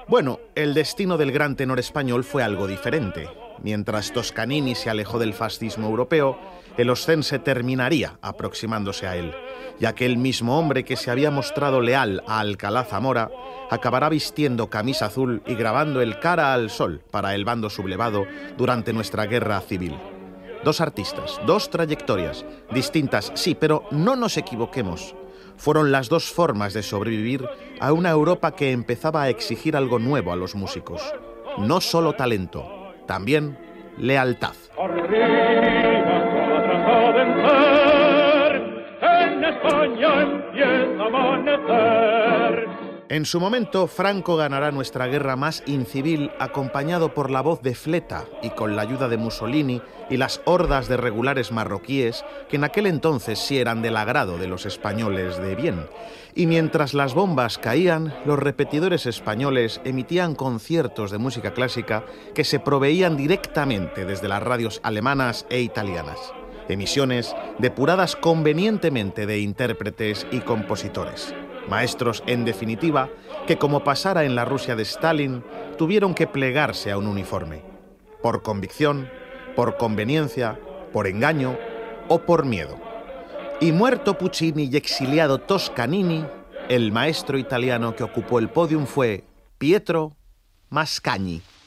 Bueno, el destino del gran tenor español fue algo diferente. Mientras Toscanini se alejó del fascismo europeo, el oscense terminaría aproximándose a él, y aquel mismo hombre que se había mostrado leal a Alcalá Zamora acabará vistiendo camisa azul y grabando el Cara al Sol para el bando sublevado durante nuestra guerra civil. Dos artistas, dos trayectorias, distintas, sí, pero no nos equivoquemos. Fueron las dos formas de sobrevivir a una Europa que empezaba a exigir algo nuevo a los músicos. No solo talento, también lealtad. En su momento, Franco ganará nuestra guerra más incivil acompañado por la voz de Fleta y con la ayuda de Mussolini y las hordas de regulares marroquíes que en aquel entonces sí eran del agrado de los españoles de bien. Y mientras las bombas caían, los repetidores españoles emitían conciertos de música clásica que se proveían directamente desde las radios alemanas e italianas. Emisiones depuradas convenientemente de intérpretes y compositores. Maestros, en definitiva, que como pasara en la Rusia de Stalin, tuvieron que plegarse a un uniforme. Por convicción, por conveniencia, por engaño o por miedo. Y muerto Puccini y exiliado Toscanini, el maestro italiano que ocupó el podium fue Pietro Mascagni.